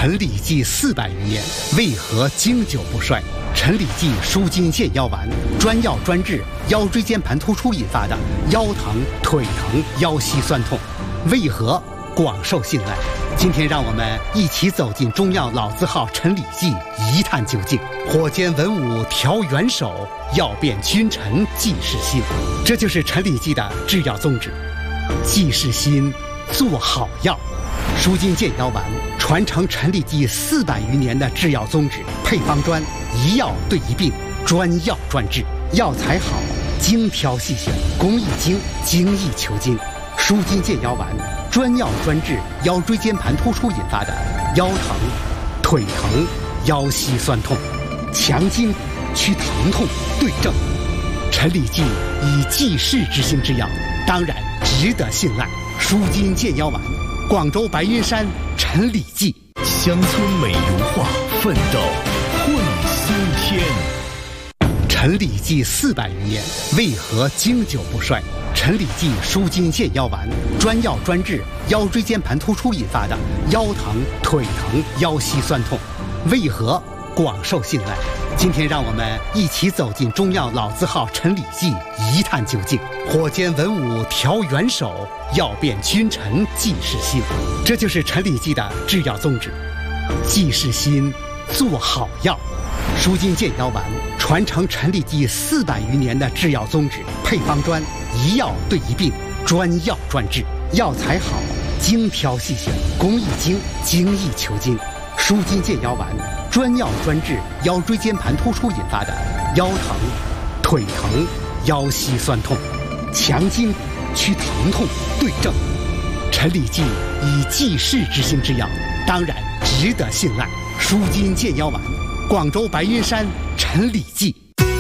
陈李济400余年，为何经久不衰？陈李济舒筋健腰丸，专药专治腰椎间盘突出引发的腰疼、腿疼、腰膝酸痛，为何广受信赖？今天让我们一起走进中药老字号陈李济，一探究竟。火煎文武调元首，药变君臣济世心。这就是陈李济的制药宗旨：济世心，做好药。舒筋健腰丸传承陈李济400余年的制药宗旨，配方专，一药对一病，专药专治，药材好，精挑细选，工艺精，精益求精。舒筋健腰丸专药专治腰椎间盘突出引发的腰疼、腿疼、腰膝酸痛，强筋祛疼痛，对症。陈李济以济世之心制药，当然值得信赖。舒筋健腰丸，广州白云山陈李济。 乡村美如画，奋斗会新天。 陈李济400余年，为何经久不衰？陈李济舒筋健腰丸，专药专治腰椎间盘突出引发的腰疼、腿疼、腰膝酸痛，为何广受信赖？今天让我们一起走进中药老字号陈李济，一探究竟。火煎文武调元首，药变君臣济世心。这就是陈李济的制药宗旨：济世心，做好药。舒筋健腰丸传承陈李济400余年的制药宗旨，配方专，一药对一病，专药专治，药材好，精挑细选，工艺精，精益求精。舒筋健腰丸专药专治腰椎间盘突出引发的腰疼、腿疼、腰膝酸痛，强筋祛疼痛，对症。陈李济以济世之心制药，当然值得信赖。舒筋健腰丸，广州白云山陈李济。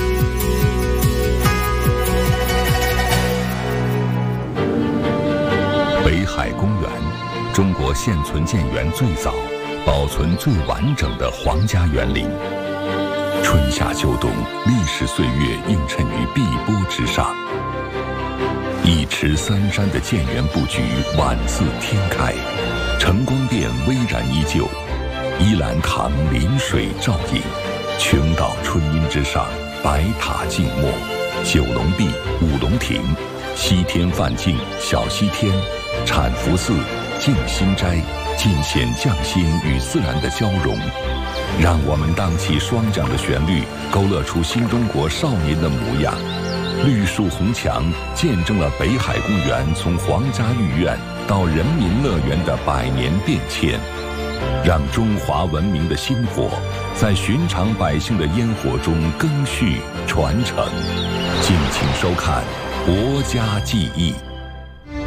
北海公园，中国现存建园最早、保存最完整的皇家园林。春夏秋冬，历史岁月映衬于碧波之上。一池三山的建园布局宛似天开，城光殿巍然依旧，依兰堂临水照影，琼岛春阴之上，白塔静默，九龙壁、五龙亭、西天梵境、小西天、产福寺、静心斋，尽显匠心与自然的交融。让我们荡起双桨的旋律，勾勒出新中国少年的模样。绿树红墙见证了北海公园从皇家御苑到人民乐园的100年变迁，让中华文明的薪火在寻常百姓的烟火中更续传承。敬请收看《国家记忆》。